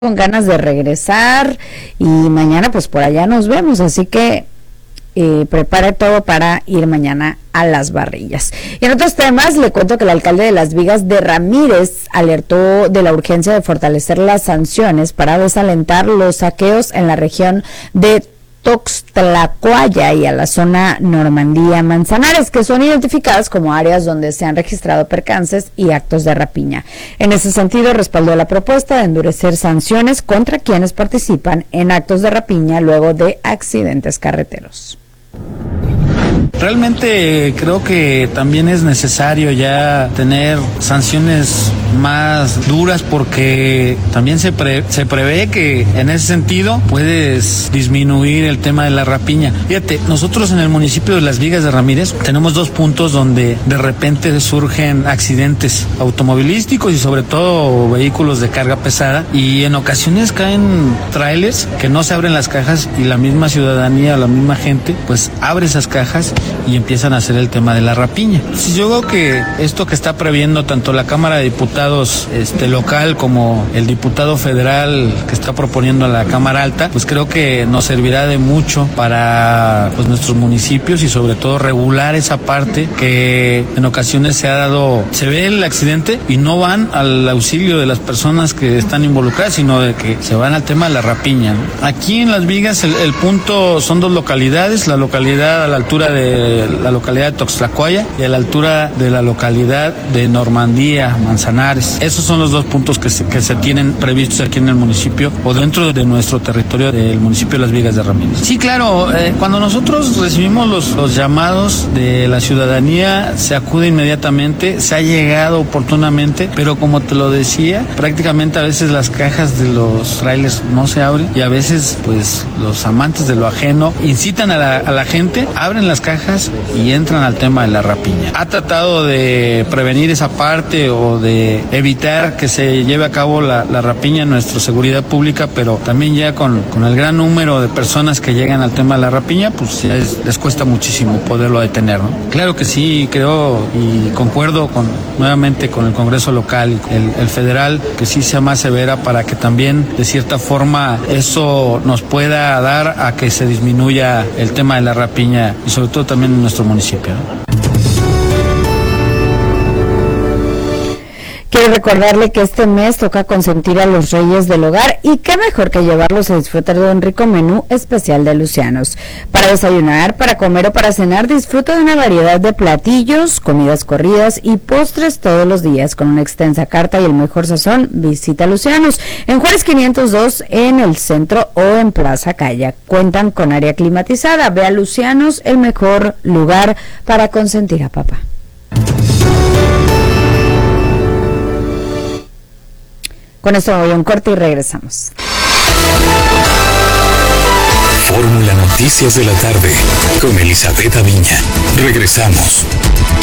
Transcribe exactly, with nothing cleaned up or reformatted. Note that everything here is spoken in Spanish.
con ganas de regresar y mañana pues por allá nos vemos, así que eh, prepare todo para ir mañana a Las Barrillas. Y en otros temas le cuento que el alcalde de Las Vigas de Ramírez alertó de la urgencia de fortalecer las sanciones para desalentar los saqueos en la región de Tuxtlacuaya y a la zona Normandía Manzanares, que son identificadas como áreas donde se han registrado percances y actos de rapiña. En ese sentido, respaldó la propuesta de endurecer sanciones contra quienes participan en actos de rapiña luego de accidentes carreteros. Realmente creo que también es necesario ya tener sanciones más duras porque también se, pre, se prevé que en ese sentido puedes disminuir el tema de la rapiña. Fíjate, nosotros en el municipio de Las Vigas de Ramírez tenemos dos puntos donde de repente surgen accidentes automovilísticos y sobre todo vehículos de carga pesada, y en ocasiones caen trailers que no se abren las cajas y la misma ciudadanía, la misma gente pues abre esas cajas y empiezan a hacer el tema de la rapiña. Entonces, yo creo que esto que está previendo tanto la Cámara de Diputados este, local como el diputado federal que está proponiendo a la Cámara Alta, pues creo que nos servirá de mucho para pues, nuestros municipios y sobre todo regular esa parte que en ocasiones se ha dado, se ve el accidente y no van al auxilio de las personas que están involucradas, sino de que se van al tema de la rapiña, ¿no? Aquí en Las Vigas el, el punto son dos localidades, la localidad a la altura de la localidad de Tuxtlacuaya y a la altura de la localidad de Normandía Manzanares. Esos son los dos puntos que se, que se tienen previstos aquí en el municipio o dentro de nuestro territorio del municipio de Las Vigas de Ramírez. Sí, claro, eh, cuando nosotros recibimos los, los llamados de la ciudadanía se acude inmediatamente, se ha llegado oportunamente, pero como te lo decía, prácticamente a veces las cajas de los trailers no se abren y a veces pues los amantes de lo ajeno incitan a la, a la gente, abren las cajas y entran al tema de la rapiña. Ha tratado de prevenir esa parte o de evitar que se lleve a cabo la, la rapiña en nuestra seguridad pública, pero también ya con, con el gran número de personas que llegan al tema de la rapiña, pues ya es, les cuesta muchísimo poderlo detener, ¿no? Claro que sí, creo y concuerdo con nuevamente con el Congreso local, el, el federal, que sí sea más severa para que también de cierta forma eso nos pueda dar a que se disminuya el tema de la rapiña y sobre todo también en nuestro municipio, ¿no? Quiero recordarle que este mes toca consentir a los reyes del hogar y qué mejor que llevarlos a disfrutar de un rico menú especial de Lucianos. Para desayunar, para comer o para cenar, disfruta de una variedad de platillos, comidas corridas y postres todos los días con una extensa carta y el mejor sazón. Visita Lucianos en Juárez quinientos dos en el centro o en Plaza Calla. Cuentan con área climatizada. Ve a Lucianos, el mejor lugar para consentir a papá. Con esto voy a un corte y regresamos. Fórmula Noticias de la tarde con Elizabeth Aviña. Regresamos.